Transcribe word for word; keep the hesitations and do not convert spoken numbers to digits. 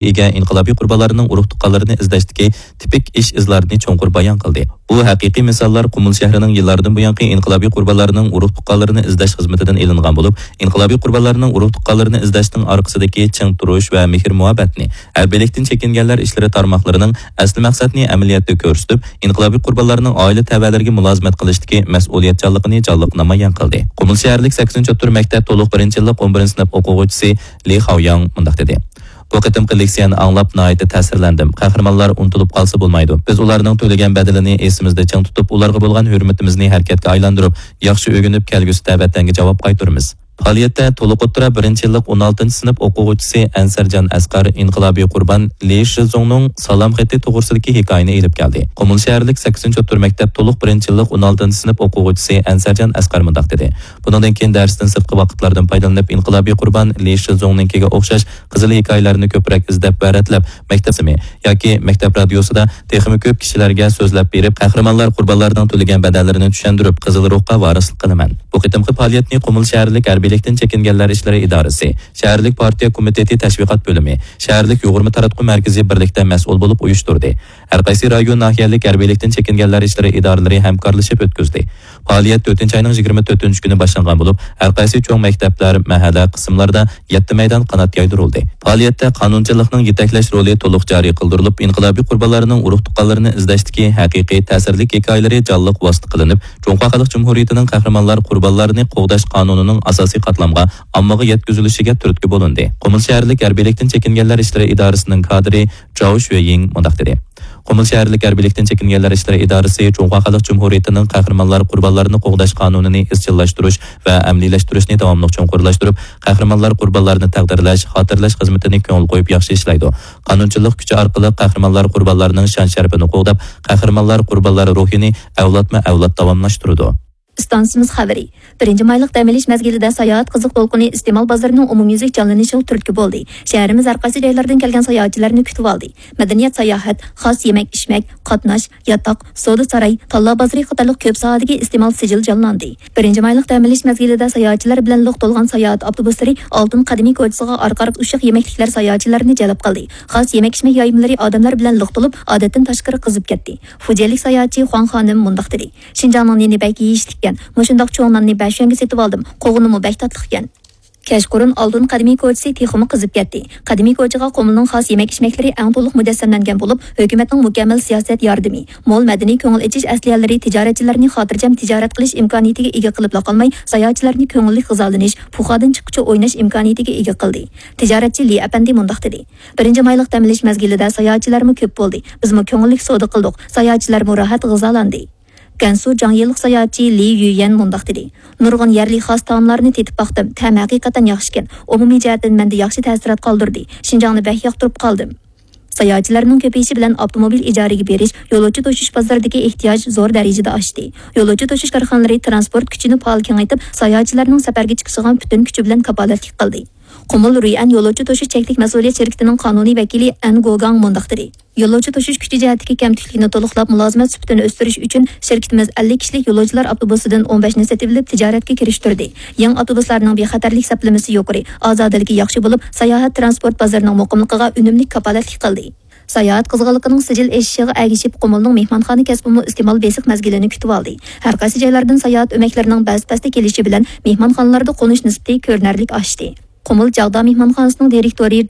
ega inqilobiy qurbonlarning urug' tuqqanlarini izlashdagi tipik ish izlarini cho'nqur bayon qildi. Bu haqiqiy misollar Qumul shahrining yillardan buyongi inqilobiy qurbonlarning urug' tuqqanlarini izlash xizmatidan elingan bo'lib, inqilobiy qurbonlarning urug' tuqqanlarini izlashning orqasidagi ching turish va mehr muhabbatni, harbiylikdan chekinganlar ishlari tarmoqlarining asli maqsadni amaliyotda ko'rsatib, inqilobiy qurbonlarning oila tabalariga mulozimat qilishdagi mas'uliyatchanligini jonliq namoyon qildi. Qumul shaharlik sakkizinchi o'rta maktab to'liq birinchi yillik o'n birinchi sinf o'quvchisi Li Haoyang mundaq dedi. Bu qitimqi leksiyani anglab nihoyatda ta'sirlandim. Qahramonlar unutilib qolsa bo'lmaydi. Biz ularning to'lagan badalini esimizda ching tutib, ularga bo'lgan hurmatimizni harakatga aylantirib, yaxshi o'rganib kelgusida vatanga javob qaytaramiz. Faoliyatda to'liq o'tira birinchi yillik o'n oltinchi sinf o'quvchisi Ansarjon Asqar inqilobiy qurbon Li Shizongning salom xati to'g'risidagi hikoyani elib keldi. Qumul shaharlik sakkizinchi o'rta maktab to'liq birinchi yillik o'n oltinchi sinf o'quvchisi Ansarjon Asqar mundaq dedi. Bundan keyin darsdan sirtqi vaqtlardan foydalanib inqilobiy qurbon Li Shizongninkiga o'xshash qizil hikoyalarni ko'proq izlab va ratlab maktabsimi yoki maktab radiosida texmi ko'p kishilarga so'zlab berib, qahramonlar qurbonlardan to'lagan badallarini tushuntirib, qizil ruhga varislik qilaman. Bu qitimqi faoliyatni Qumul shaharlik harbiylikdan chekinganlar ishlari idorasi, shaharlik partiya komiteti tashviqot bo'limi, shaharlik yug'urma taratquv markazi birlikda mas'ul bo'lib uyushtirdi. Har qaysi rayon nahiyalik harbiylikdan chekinganlar ishlari idoralari hamkorlashib o'tkazdi. Faoliyat to'rtinchi oyning yigirma to'rtinchi kuni boshlangan bo'lib, har qaysi cho'ng maktablar, mahalla qismlarida yetti maydon qanot yaydirildi. Faoliyatda qonunchilikning yetaklash roli to'liq joriy qildirilib, inqilobiy qurbonlarning urug' tuqqanlarini izlashdagi haqiqiy ta'sirli hikoyalari jonliq vosita qilinib, Jumhur Xalq Jumhuriyatining qahramonlar qurbonlarini qo'g'dash qonunining asosiy qatlamga ommaga yetkazilishiga turtki bo'lindi. Qumul shaharlik harbiylikdan chekinganlar ishlari idorasining kadri Zhao Shuiying mundaq dedi. Qumul shaharlik harbiylikdan chekinganlar ishlari idorasi Jumhur Xalq Jumhuriyatining qahramonlar qurbonlarini qo'g'dash qonunini izchillashhtirish va amaliylashtirishni davomli cho'nqurlashtirib, qahramonlar qurbonlarini taqdirlash, xotirlash xizmatini ko'ngil qo'yib yaxshi ishlaydi. Qonunchilik kuchi orqali qahramonlar qurbonlarining shon-sharafini qo'g'dab, qahramonlar qurbonlari ruhini avlodma-avlod davomlashtiradi. Stansimiz xabari. Birinchi mayliq dam olish mezgilida sayohat qiziq to'lqini iste'mol bozorining umumyuzlik jonlanishi turtki bo'ldi. Shaharimiz har qaysi joylardan kelgan sayohatchilarni kutib oldi. Madaniyat sayohat, xos yemak-ichmak, qatnash, yotoq, savdo saroy, talla bozori qatorliq ko'p soatdagi iste'mol sijil jonlandi. Birinchi mayliq dam olish mezgilida sayohatchilar bilan liq to'lgan sayohat avtobuslari Oltin qadimiy ko'chasiga orqa-orqa ushiq yemekliklar sayohatchilarni jalb qildi. Xos yemak-ichmak yoyimlari odamlar bilan liq to'lib, odatdan tashqari qizib ketdi. Fujialik sayohatchi Xuan xonim mundaq dedi. Shinjongning Nibaki yeyishlik Mushundoq cho'nglarni besh yanga setib oldim. Qo'g'inimi bak tatliq ekan. Kashqurun Oltin qadimiy ko'chasi texmi qizib ketdi. Qadimiy ko'chaga qo'milning xos yemak-ichmaklari eng to'liq mujassamlangan bo'lib, hukumatning mukammal siyosat yordami, mo'l madaniy ko'ngil ichish asliyalari tijoratchilarni xotirjam tijorat qilish imkoniyatiga ega qilib qolmay, sayohatchilarni ko'ngilli g'izolanish, fuqadan chiquvchi o'ynash imkoniyatiga ega qildi. Tijoratchi Li Apandi mundaq dedi. Birinchi mayliq dam olish mezgilida sayohatchilarmi ko'p bo'ldi. Bizmi ko'ngilli savdo qildik. Sayohatchilar rohat g'izolandi. Gansu Jangyillik sayohatchi Li Yuyan mundaq dedi. Nurg'un yerli xos taomlarni tetib baqdim. Ta'mi haqiqatan yaxshi ekan. Umumiy jihatdan menda yaxshi ta'sirat qoldirdi. Shinjongni bak yoqtirib qoldim. Sayohatchilarning ko'payishi bilan avtomobil ijaraga berish, yo'lovchi to'shish bozoridagi ehtiyoj zo'r darajada oshdi. Yo'lovchi to'shish korxonalari transport kuchini faol kengaytib, sayohatchilarning safarga chiqishiga butun kuchi bilan kafolatlik qildi. Qumul Ruyan yo'lovchi to'shish cheklik mas'uliyat shirkatining qonuniy vakili An Gogang mundaq dedi. Yo'lovchi to'shish kuchi jihatdagi kamtiklikni to'liqlab mulozimat sifatini o'stirish uchun shirkatimiz ellik kishilik yo'lovchilar avtobusidan o'n besh ni setilib tijoratga kirishtirdi. Yangi avtobuslarning bexatarlik saplamasi yuqori, ozodaligi yaxshi bo'lib, sayohat transport bozorining muqimligiga unumli kafolatlik qildi. Sayohat qizg'inligining sijil eshishiga agishib Qumulning mehmonxona kasbimi iste'mol besiq mazgilini kutib oldi. Har qaysi joylardan sayohat o'maklarining ba'zi-ba'zi kelishi bilan mehmonxonalarda qo'nish nisbati ko'rinarli oshdi. Qumul Jag'da mehmonxonasining direktori